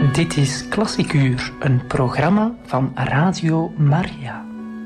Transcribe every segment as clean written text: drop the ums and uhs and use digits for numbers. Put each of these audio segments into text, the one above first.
Dit is Klassiek Uur, een programma van Radio Maria.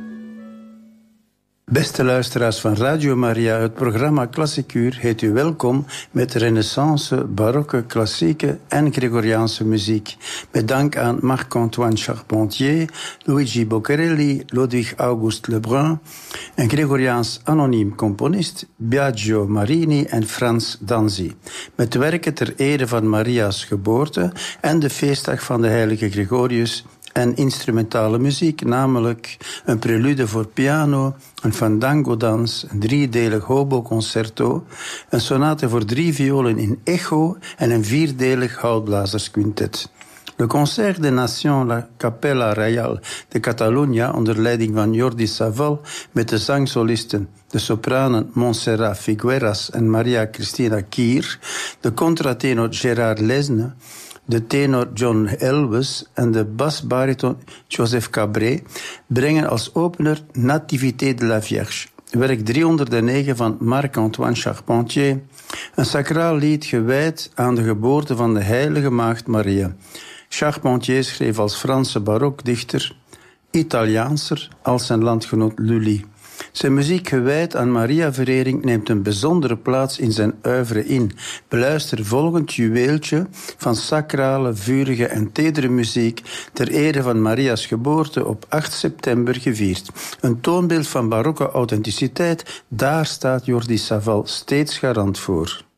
Beste luisteraars van Radio Maria, het programma Klassiek Uur heet u welkom met renaissance, barokke, klassieke en Gregoriaanse muziek. Met dank aan Marc-Antoine Charpentier, Luigi Boccherelli, Ludwig August Lebrun, een Gregoriaans anoniem componist, Biagio Marini en Frans Danzi. Met werken ter ere van Maria's geboorte en de feestdag van de heilige Gregorius en instrumentale muziek, namelijk een prelude voor piano, een fandango-dans, een driedelig hobo-concerto, een sonate voor 3 violen in echo en een 4-delig houtblazersquintet. Le Concert des Nations La Capella Reial de Catalunya onder leiding van Jordi Savall met de zangsolisten, de sopranen Montserrat Figueras en Maria Cristina Kier, de contratenor Gérard Lesne, de tenor John Elwes en de basbariton Joseph Cabré brengen als opener Nativité de la Vierge, werk 309 van Marc-Antoine Charpentier, een sacraal lied gewijd aan de geboorte van de heilige maagd Maria. Charpentier schreef als Franse barokdichter, Italiaanser als zijn landgenoot Lully. Zijn muziek gewijd aan Maria-verering neemt een bijzondere plaats in zijn oeuvre in. Beluister volgend juweeltje van sacrale, vurige en tedere muziek ter ere van Maria's geboorte op 8 september gevierd. Een toonbeeld van barokke authenticiteit, daar staat Jordi Savall steeds garant voor.